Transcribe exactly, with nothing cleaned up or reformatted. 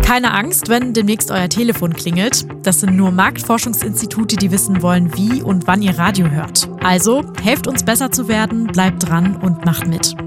Keine Angst, wenn demnächst euer Telefon klingelt. Das sind nur Marktforschungsinstitute, die wissen wollen, wie und wann ihr Radio hört. Also, helft uns besser zu werden, bleibt dran und macht mit.